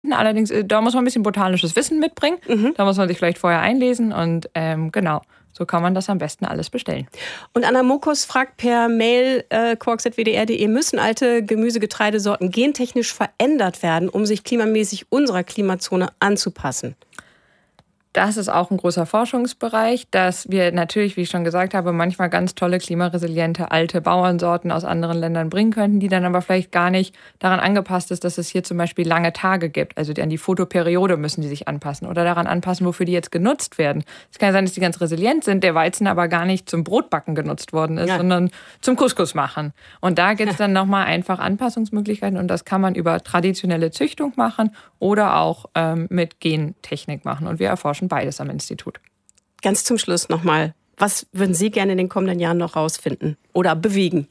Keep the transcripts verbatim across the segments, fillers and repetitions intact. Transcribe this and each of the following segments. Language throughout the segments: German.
Allerdings, da muss man ein bisschen botanisches Wissen mitbringen. Mhm. Da muss man sich vielleicht vorher einlesen und ähm, genau, so kann man das am besten alles bestellen. Und Anna Mokos fragt per Mail äh, quarks at w d r punkt d e, müssen alte Gemüse-Getreidesorten gentechnisch verändert werden, um sich klimamäßig unserer Klimazone anzupassen? Das ist auch ein großer Forschungsbereich, dass wir natürlich, wie ich schon gesagt habe, manchmal ganz tolle klimaresiliente alte Bauernsorten aus anderen Ländern bringen könnten, die dann aber vielleicht gar nicht daran angepasst ist, dass es hier zum Beispiel lange Tage gibt. Also an die Photoperiode müssen die sich anpassen oder daran anpassen, wofür die jetzt genutzt werden. Es kann ja sein, dass die ganz resilient sind, der Weizen aber gar nicht zum Brotbacken genutzt worden ist, ja. sondern zum Couscous machen. Und da gibt es dann nochmal einfach Anpassungsmöglichkeiten und das kann man über traditionelle Züchtung machen oder auch ähm, mit Gentechnik machen. Und wir erforschen beides am Institut. Ganz zum Schluss nochmal, was würden Sie gerne in den kommenden Jahren noch rausfinden oder bewegen?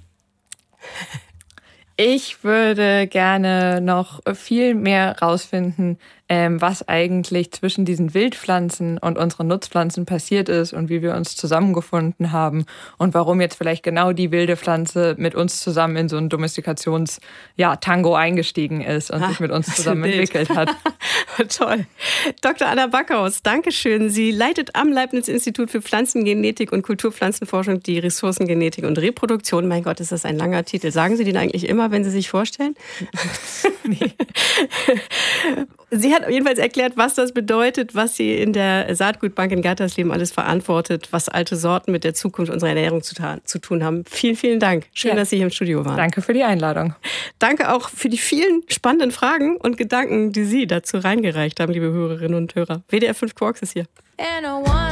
Ich würde gerne noch viel mehr rausfinden, ähm, was eigentlich zwischen diesen Wildpflanzen und unseren Nutzpflanzen passiert ist und wie wir uns zusammengefunden haben und warum jetzt vielleicht genau die wilde Pflanze mit uns zusammen in so ein Domestikations-Tango ja, eingestiegen ist und ah, sich mit uns zusammen entwickelt hat. Toll. Doktor Anna Backhaus, danke schön. Sie leitet am Leibniz-Institut für Pflanzengenetik und Kulturpflanzenforschung die Ressourcengenetik und Reproduktion. Mein Gott, ist das ein langer Titel. Sagen Sie den eigentlich immer, wenn Sie sich vorstellen? Nee. Sie hat jedenfalls erklärt, was das bedeutet, was sie in der Saatgutbank in Gattersleben alles verantwortet, was alte Sorten mit der Zukunft unserer Ernährung zu, ta- zu tun haben. Vielen, vielen Dank. Schön, ja. dass Sie hier im Studio waren. Danke für die Einladung. Danke auch für die vielen spannenden Fragen und Gedanken, die Sie dazu reingereicht haben, liebe Hörerinnen und Hörer. W D R fünf Quarks ist hier.